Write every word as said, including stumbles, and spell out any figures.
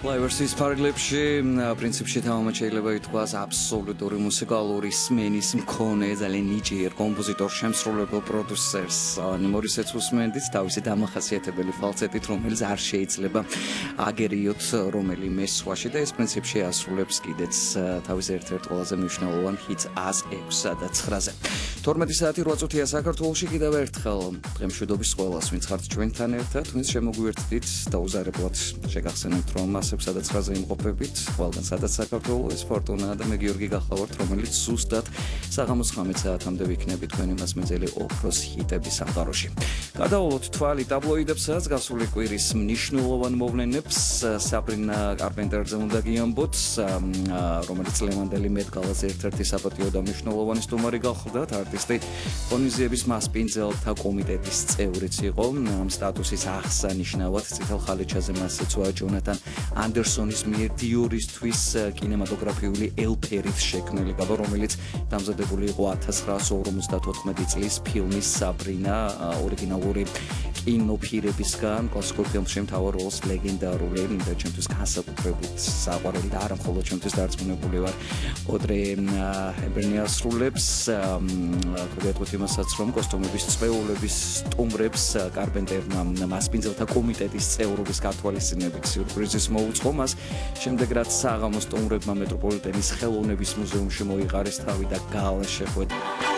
Flavors-ის ფარგლებში პრინციპში თამამად შეიძლება ითქვას აბსოლუტური მუსიკალური სმენის მქონე ძალიან ნიჭიერ კომპოზიტორ შემსრულებელ პროდიუსერს მორისეც უსმენდით თავისი დამახასიათებელი ფალცეტით, რომელიც არ შეიძლება აგერიოთ რომელიმე სხვაში და ეს პრინციპში ასრულებს კიდეც თავის ერთ-ერთ ყველაზე მნიშვნელოვან ჰიტს ას ექვსსა და ცხრაზე. თორმეტი საათი რვა წუთია საქართველოში კიდევ ერთხელ დღემშვიდობის ყველას, ვინც ხართ ჩვენთან ერთად, ვინც შემოგვიერთდით დაუზარებლად შეგახსენებთ, რომ ასებსა და ცხრაზე იმყოფებით, ყველგან სადაც საქართველოს ეს ფორტუნაა და მე გიორგი გახლავართ, რომელიც ზუსტად საღამოს ხამეთ საათამდე ვიქნები თქვენი მასმეძელი ოქროს ჰიტების სამყაროში. გადავლოთ თვალი ტაბლოიდებსაც, გასული კვირის მნიშვნელოვან მოვლენებს, საბრინა კარპენტერზე უნდა გიამბოთ, რომელიც ლევანდელი მეტ-გალას ერთ-ერთი საპატიო და მნიშვნელოვანი სტუმარი გახლდათ, არტისტი ღონისძიების მასპინძელთა კომიტეტის წევრიც იყო, ამ სტატუსის აღსანიშნავად წითელ ხალიჩაზე მას ეწვა ჯონათან ანდერსონის მიერ დიორისთვის კინემატოგრაფიული ელფერით შექმნილი კადო, რომელიც დამზადებული იყო ათას ცხრაასი ორმოცდათოთხმეტი წლის ფილმის საბრინა ორიგინალური კინოფირებისგან, კლასიკურ ფილმში მთავარ როლს ლეგენდარული და ჩემთვის განსაკუთრებით საყვარელი და არა მხოლოდ ჩემთვის დარწმუნებული ვარ ოდრე ჰებრნი ასრულებს გეტყვით იმასაც, რომ კოსტუმების წვეულების სტუმრებს კარპენტერმა მასპინძელთა კომიტეტის წევრობის გათვალისწინებით სიურპრიზის მოუწყო მას, შემდეგ რაც საღამოს სტუმრებმა მეტროპოლიტენის ხელოვნების მუზეუმში მოიყარეს თავი და გალა შეხვედრა.